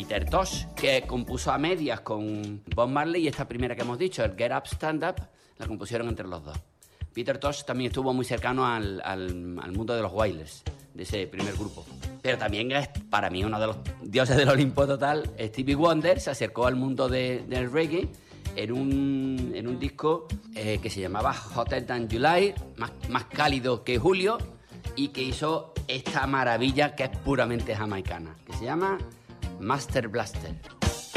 Peter Tosh, que compuso a medias con Bob Marley, y esta primera que hemos dicho, el Get Up, Stand Up, la compusieron entre los dos. Peter Tosh también estuvo muy cercano al mundo de los Wailers, de ese primer grupo. Pero también es, para mí, uno de los dioses del Olimpo total. Stevie Wonder se acercó al mundo del reggae en un disco que se llamaba Hotter Than July, más cálido que julio, y que hizo esta maravilla que es puramente jamaicana, que se llama Master Blaster.